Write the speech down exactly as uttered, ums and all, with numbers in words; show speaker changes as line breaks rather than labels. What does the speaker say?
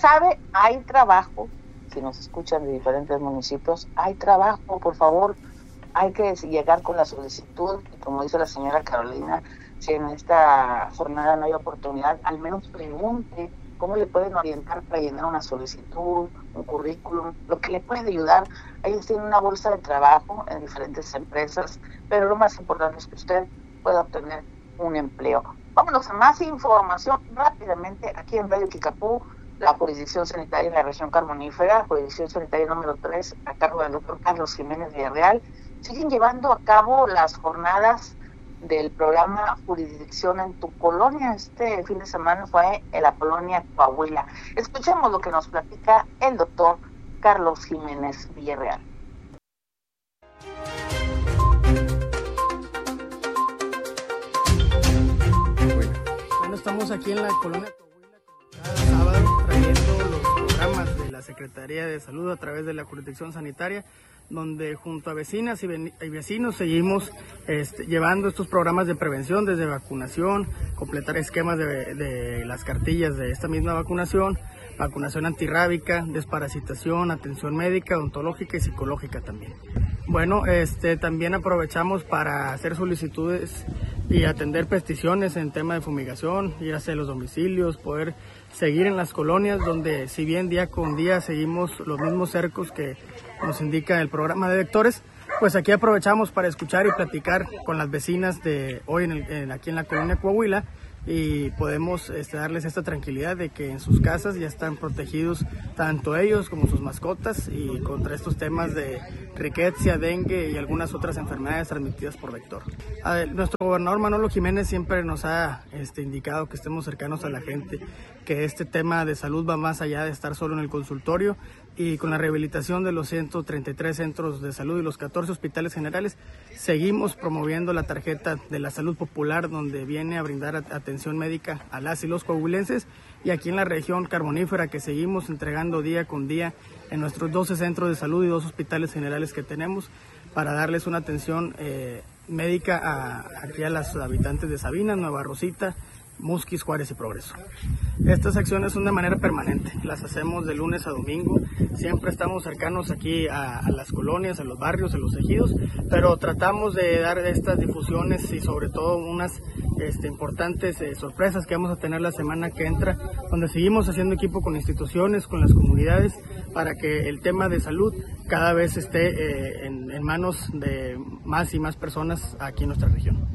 sabe, hay trabajo. Si nos escuchan de diferentes municipios, hay trabajo, por favor, hay que llegar con la solicitud, y como dice la señora Carolina, si en esta jornada no hay oportunidad, al menos pregunte cómo le pueden orientar para llenar una solicitud, un currículum, lo que le puede ayudar. Ellos tienen una bolsa de trabajo en diferentes empresas, pero lo más importante es que usted pueda obtener un empleo. Vámonos a más información rápidamente aquí en Radio Kicapú. La jurisdicción sanitaria en la región carbonífera, jurisdicción sanitaria número tres, a cargo del doctor Carlos Jiménez Villarreal, siguen llevando a cabo las jornadas del programa Jurisdicción en tu Colonia. Este fin de semana fue en la colonia Coahuila. Escuchemos lo que nos platica el doctor Carlos Jiménez Villarreal.
Bueno, estamos aquí en la colonia Coahuila cada sábado trayendo los programas de la Secretaría de Salud a través de la jurisdicción sanitaria, donde junto a vecinas y vecinos seguimos este, llevando estos programas de prevención, desde vacunación, completar esquemas de, de las cartillas de esta misma vacunación, vacunación antirrábica, desparasitación, atención médica, odontológica y psicológica también. Bueno, este, también aprovechamos para hacer solicitudes y atender peticiones en tema de fumigación, ir hacia los domicilios, poder seguir en las colonias donde, si bien día con día seguimos los mismos cercos que nos indica el programa de vectores, pues aquí aprovechamos para escuchar y platicar con las vecinas de hoy en el, en, aquí en la colonia Coahuila, y podemos este, darles esta tranquilidad de que en sus casas ya están protegidos tanto ellos como sus mascotas y contra estos temas de riqueza, dengue y algunas otras enfermedades transmitidas por vector. Ver, nuestro gobernador Manolo Jiménez siempre nos ha este, indicado que estemos cercanos a la gente, que este tema de salud va más allá de estar solo en el consultorio, y con la rehabilitación de los ciento treinta y tres centros de salud y los catorce hospitales generales, seguimos promoviendo la tarjeta de la salud popular, donde viene a brindar atención médica a las y los coahuilenses, y aquí en la región carbonífera, que seguimos entregando día con día en nuestros doce centros de salud y dos hospitales generales que tenemos, para darles una atención eh, médica a, aquí a los habitantes de Sabinas, Nueva Rosita, Musquis, Juárez y Progreso. Estas acciones son de manera permanente, las hacemos de lunes a domingo, siempre estamos cercanos aquí a, a las colonias, a los barrios, a los ejidos, pero tratamos de dar estas difusiones y sobre todo unas este, importantes eh, sorpresas que vamos a tener la semana que entra, donde seguimos haciendo equipo con instituciones, con las comunidades, para que el tema de salud cada vez esté eh, en, en manos de más y más personas aquí en nuestra región.